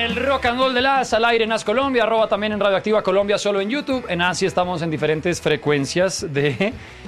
el Rock and Roll de las al aire en As Colombia, @ también en Radioactiva Colombia, solo en YouTube. En As sí estamos en diferentes frecuencias de...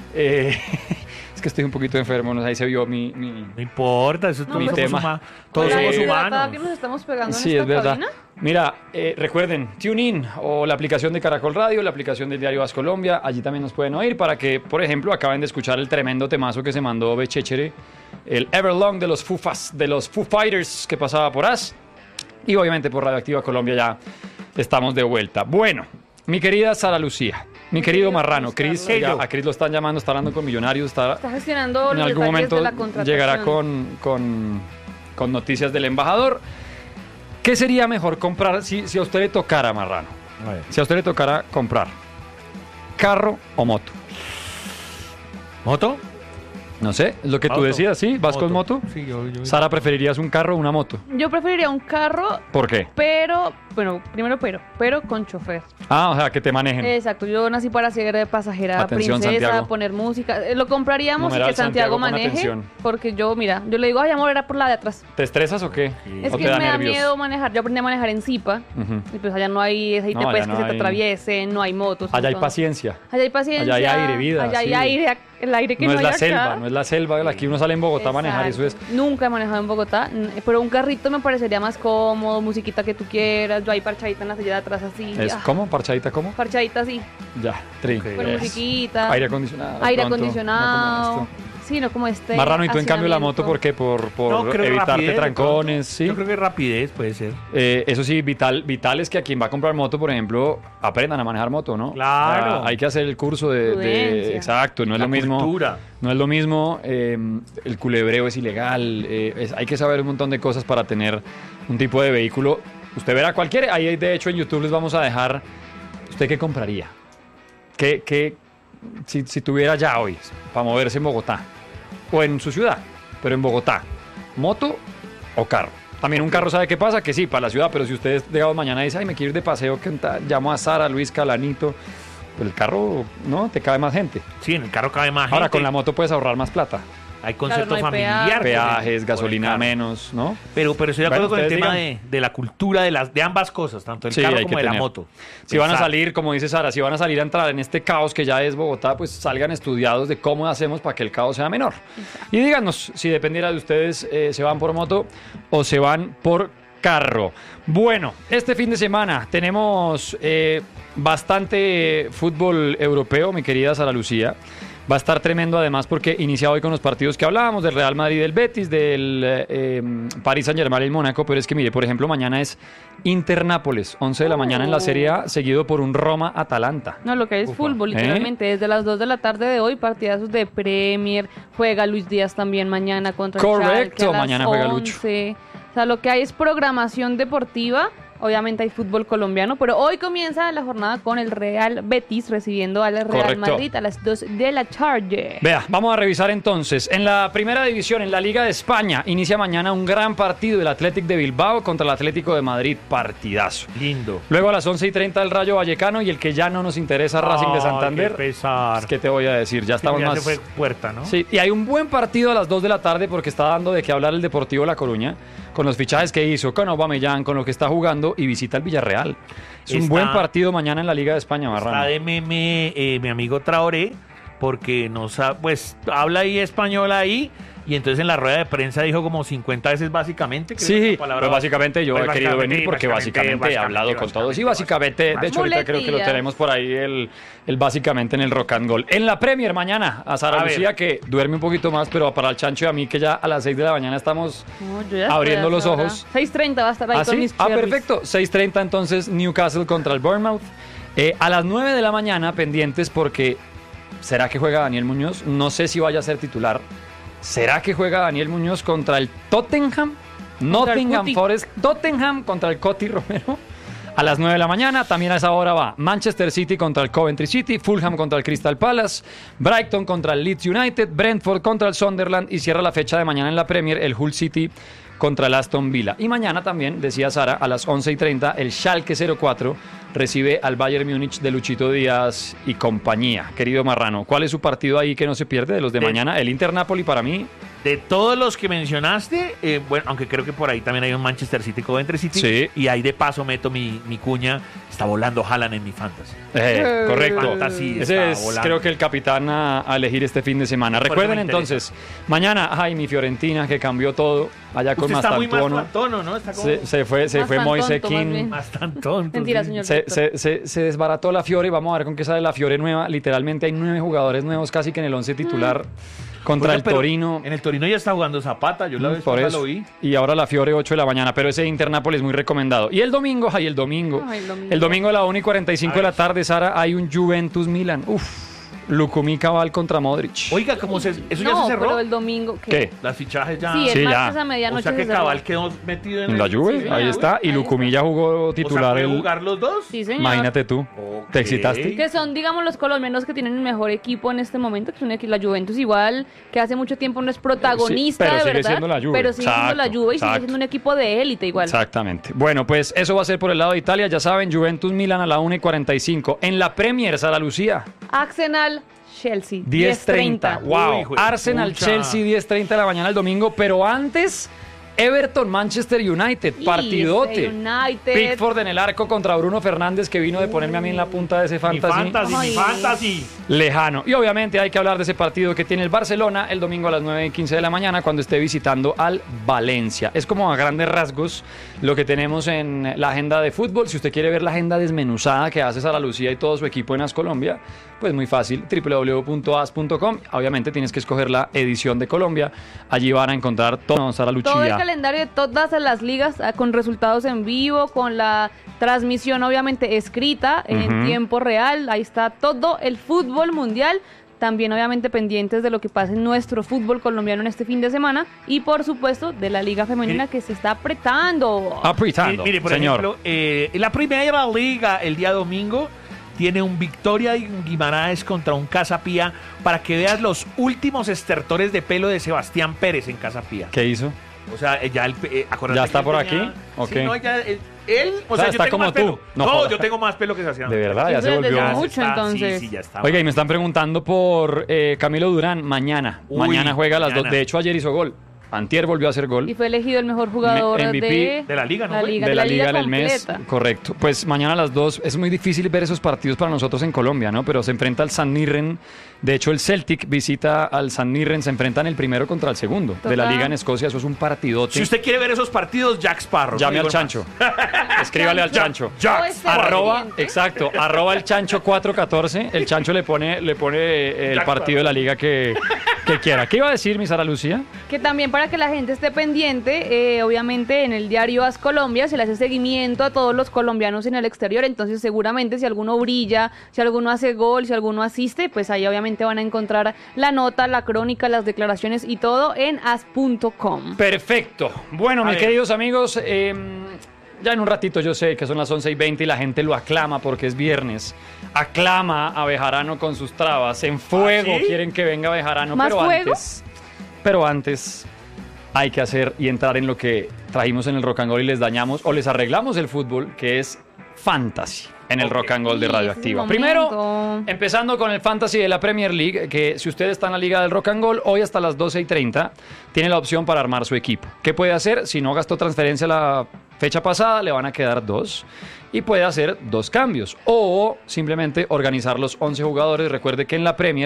es que estoy un poquito enfermo, ¿no? Ahí se vio mi... No importa, eso mi tema. Todos somos Hola, humanos. ¿Que nos estamos pegando Sí, en es esta verdad. cabina? Mira, recuerden, TuneIn o la aplicación de Caracol Radio, la aplicación del diario As Colombia, allí también nos pueden oír para que, por ejemplo, acaben de escuchar el tremendo temazo que se mandó Bechéchere, el Everlong de los Foo Fighters que pasaba por As. Y obviamente por Radioactiva Colombia ya estamos de vuelta. Bueno, mi querida Sara Lucía, mi querido Marrano, Cris, a Cris lo están llamando, está hablando con Millonarios, Está gestionando en los algún detalles momento de la contratación. llegará con noticias del embajador. ¿Qué sería mejor comprar si a usted le tocara, Marrano? Si a usted le tocara comprar carro o moto. ¿Moto? No sé, es lo que tú Moto. decías, ¿sí? ¿Vas con moto? Sí, yo. Sara, ¿preferirías un carro o una moto? Yo preferiría un carro, ¿Por qué? pero, bueno, primero pero con chofer. Ah, o sea, que te manejen. Exacto, yo nací para ser pasajera, Atención, princesa, Santiago. poner música. Lo compraríamos y Numeral que Santiago Santiago, pon maneje, atención. porque yo le digo, ay amor, era por la de atrás. ¿Te estresas o qué? Es ¿O que te da me da nervios? miedo manejar. Yo aprendí a manejar en Zipa, Ujú. y pues allá no hay aceite, No, allá pues, no que se te hay- atraviesen, no hay motos. Allá hay entonces- paciencia. Allá hay paciencia. Allá hay aire, vida, Allá hay sí. aire, el aire que No no, es la hay selva, acá. no es la selva. Aquí uno sale en Bogotá a manejar, eso es. Exacto. Nunca he manejado en Bogotá, pero un carrito me parecería más cómodo, musiquita que tú quieras, yo ahí parchadita en la silla de atrás así. ¿Cómo? ¿Parchadita cómo? Parchadita así, Ya, tri. Ok. con Eso. musiquita. Aire acondicionado. Aire pronto, acondicionado. no como esto. Sí, no como este. Marrano, y tú en cambio la moto, ¿por qué? Por No, creo que evitarte rapidez, de trancones, pronto. ¿sí? Yo creo que rapidez puede ser. Eso sí, vital es que a quien va a comprar moto, por ejemplo, aprendan a manejar moto, ¿no? Claro. O sea, hay que hacer el curso de Prudencia. exacto, no es La lo mismo. cultura. No es lo mismo, el culebreo es ilegal, hay que saber un montón de cosas para tener un tipo de vehículo. Usted verá cualquiera, ahí de hecho en YouTube les vamos a dejar, ¿usted qué compraría? Si tuviera ya hoy para moverse en Bogotá o en su ciudad, pero en Bogotá, moto o carro? También un carro, ¿sabe qué pasa? Que sí, para la ciudad, pero si usted digamos mañana dice, ay, me quiero ir de paseo, llamo a Sara, Luis, Calanito, pues el carro, ¿no? Te cabe más gente. Sí, en el carro cabe más Ahora, gente. con la moto puedes ahorrar más plata. Hay concepto Claro, no hay familiar. por el- Peajes, por el gasolina carro. menos, ¿no? Pero estoy de acuerdo Bueno, con el ustedes tema digan. de la cultura de ambas cosas, tanto el Sí, carro hay como que de la tener. moto. Si van a Pensar. salir, como dice Sara, si van a salir a entrar en este caos que ya es Bogotá, pues salgan estudiados de cómo hacemos para que el caos sea menor. Y díganos, si dependiera de ustedes, se van por moto o se van por carro. Bueno, este fin de semana tenemos bastante fútbol europeo, mi querida Sara Lucía. Va a estar tremendo además porque inicia hoy con los partidos que hablábamos, del Real Madrid, del Betis, del Paris Saint-Germain y el Mónaco, pero es que mire, por ejemplo, mañana es Inter-Nápoles, 11 de la mañana en la Serie A, seguido por un Roma-Atalanta. No, lo que es Ufa. fútbol, literalmente. Desde las 2 de la tarde de hoy, partidazos de Premier. Juega Luis Díaz también mañana contra el Correcto, Schalke a las mañana juega Lucho. 11. O sea, lo que hay es programación deportiva. Obviamente hay fútbol colombiano, pero hoy comienza la jornada con el Real Betis recibiendo al Real Correcto. Madrid a las 2 de la tarde. Vea, vamos a revisar entonces. En la primera división, en la Liga de España, inicia mañana un gran partido del Athletic de Bilbao contra el Atlético de Madrid, partidazo. Lindo. Luego a las 11:30 el Rayo Vallecano y el que ya no nos interesa, Racing de Ay, Santander. qué pesar. ¿Qué te voy a decir? Ya estamos ya más... se fue puerta, ¿no? Sí, y hay un buen partido a las 2 de la tarde porque está dando de qué hablar el Deportivo La Coruña, con los fichajes que hizo, con Aubameyang, con lo que está jugando, y visita el Villarreal. Es un Está- buen partido mañana en la Liga de España, Está Marrano. de meme mi amigo Traoré, porque pues habla ahí español ahí, y entonces en la rueda de prensa dijo como 50 veces básicamente. creo que Sí, la palabra- pero básicamente yo Pues he querido básicamente, venir porque básicamente he hablado con todos. Y básicamente, de hecho ahorita creo que lo Muletillas. tenemos por ahí el básicamente en el Rock and Roll. En la Premier mañana, a Sara A ver. Lucía que duerme un poquito más, pero para el Chancho y a mí que ya a las 6 de la mañana estamos... No, yo ya Abriendo estoy los hasta ahora. ojos. 6:30 va a estar ahí ¿Ah, con sí? mis Ah, cherries. perfecto. 6:30 entonces Newcastle contra el Bournemouth. A las 9 de la mañana pendientes porque ¿será que juega Daniel Muñoz? No sé si vaya a ser titular. ¿Será que juega Daniel Muñoz contra el Tottenham? el Nottingham Cuti. Forest. Tottenham contra el Coti Romero. A las 9 de la mañana, también a esa hora va Manchester City contra el Coventry City, Fulham contra el Crystal Palace, Brighton contra el Leeds United, Brentford contra el Sunderland y cierra la fecha de mañana en la Premier el Hull City contra el Aston Villa. Y mañana también, decía Sara, a las 11:30 el Schalke 04 recibe al Bayern Múnich de Luchito Díaz y compañía. Querido Marrano, ¿cuál es su partido ahí que no se pierde de los de mañana? El Inter Napoli para mí De todos los que mencionaste, bueno, aunque creo que por ahí también hay un Manchester City, Coventry City. Sí. Y ahí de paso meto mi cuña. Está volando Haaland en mi fantasy. Correcto. Fantasy Ese está es, volando. creo que el capitán a elegir este fin de semana. Por eso Recuerden me interesa. entonces, mañana, mi Fiorentina que cambió todo, allá con Usted está muy Mastantuono. Mastantuono, ¿no? Está como Se fue Bastante Moise tonto, más Kean. bien. Mastantuono. Mentira, sí. señor. Se desbarató la Fiore. Vamos a ver con qué sale la Fiore nueva. Literalmente hay 9 jugadores nuevos casi que en el 11 titular contra Oiga, el pero Torino. En el Torino ya está jugando Zapata. Yo la vez Por pasada eso. lo vi. Y ahora la Fiore 8 de la mañana. Pero ese Inter-Nápoles muy recomendado. Y el domingo. Ay, el domingo. El domingo a la 1:45 de la tarde, Sara, hay un Juventus-Milan. Lukumi Cabal contra Modric. Oiga, ¿cómo eso ya No, se cerró? pero el domingo. ¿Qué? Las fichajes ya. Sí, Sí, el ya. martes a medianoche. O sea que se cerró. Cabal quedó metido En la Juve, sí, ahí señor. está. Y ahí Lukumi ya jugó O sea, titular. ¿puede jugar los dos? Sí, señor. Imagínate tú. Ok. ¿Te excitaste? Que son, digamos, los colombianos que tienen el mejor equipo en este momento, que son la Juventus igual, que hace mucho tiempo no es protagonista pero de sigue verdad, siendo la Juve. pero sigue siendo la Exacto, Juve y sigue exacto. siendo un equipo de élite igual. Exactamente. Bueno, pues eso va a ser por el lado de Italia. Ya saben, Juventus-Milan a la 1:45. En la Premier, Sara Lucía, Arsenal, Chelsea, 10:30. 10:30. Wow. Uy, hijo de Arsenal, pucha. Chelsea, 10:30 de la mañana el domingo. Pero antes, Everton, Manchester United. Y Partidote. United. Pickford en el arco contra Bruno Fernández, que vino de ponerme a mí en la punta de ese Mi fantasy. fantasy, mi Ay. fantasy. Lejano. Y obviamente hay que hablar de ese partido que tiene el Barcelona el domingo a las 9:15 de la mañana cuando esté visitando al Valencia. Es como a grandes rasgos lo que tenemos en la agenda de fútbol. Si usted quiere ver la agenda desmenuzada que hace Sara Lucía y todo su equipo en AS Colombia, pues muy fácil, www.as.com. Obviamente tienes que escoger la edición de Colombia. Allí van a encontrar todo, Sara Todo el Lucía. calendario de todas las ligas con resultados en vivo, con la transmisión obviamente escrita en Ujú. tiempo real. Ahí está todo el fútbol mundial. También obviamente pendientes de lo que pasa en nuestro fútbol colombiano en este fin de semana. Y por supuesto de la liga femenina que se está apretando. Apretando, Mire, por señor. ejemplo, la primera liga el día domingo tiene un Victoria y un Guimaraes contra un Casa Pía para que veas los últimos estertores de pelo de Sebastián Pérez en Casa Pía. ¿Qué hizo? O sea, ya acuérdate ¿Ya que está él por tenía- aquí? Ok. Sí, no, ya, él, o O sea, sea, yo está tengo como más pelo. tú. No No, jodas. yo tengo más pelo que Sebastián. De verdad, ya Eso se es desde volvió. mucho, entonces. Sí, ya está. Oiga, y me están preguntando por Camilo Durán mañana. Uy, Mañana juega a las mañana. 2. De hecho, ayer hizo gol. Antier volvió a hacer gol. Y fue elegido el mejor jugador MVP de la liga, ¿no la fue? liga, de la liga del mes. completa. Correcto. Pues mañana a las 2. Es muy difícil ver esos partidos para nosotros en Colombia, ¿no? Pero se enfrenta al San Mirren. De hecho, el Celtic visita al San Mirren. Se enfrentan el primero contra el segundo de la Total. liga en Escocia. Eso es un partidote. Si usted quiere ver esos partidos, Jack Sparrow. Llame no al digo más. chancho. Escríbale al chancho. Jack O este Arroba, pendiente. exacto, arroba el chancho 414. El chancho le pone el Jack partido de la liga que quiera. ¿Qué iba a decir, mi Sara Lucía? Que también para que la gente esté pendiente, obviamente en el diario AS Colombia se le hace seguimiento a todos los colombianos en el exterior, entonces seguramente si alguno brilla, si alguno hace gol, si alguno asiste, pues ahí obviamente van a encontrar la nota, la crónica, las declaraciones y todo en as.com. Perfecto. Bueno, A mis ver. queridos amigos, ya en un ratito yo sé que son las 11:20 y la gente lo aclama porque es viernes. Aclama a Bejarano con sus trabas. En fuego ¿Ah, sí? quieren que venga Bejarano. ¿Más fuego? Pero antes hay que hacer y entrar en lo que trajimos en el Rock and Roll y les dañamos o les arreglamos el fútbol, que es Fantasy en el Ok. Rock and Roll de Sí, Radioactiva. ese es el Primero, momento. empezando con el Fantasy de la Premier League, que si usted está en la Liga del Rock and Roll, hoy hasta las 12:30 tiene la opción para armar su equipo. ¿Qué puede hacer? Si no gastó transferencia la fecha pasada, le van a quedar 2 y puede hacer 2 cambios o simplemente organizar los 11 jugadores. Recuerde que en la Premier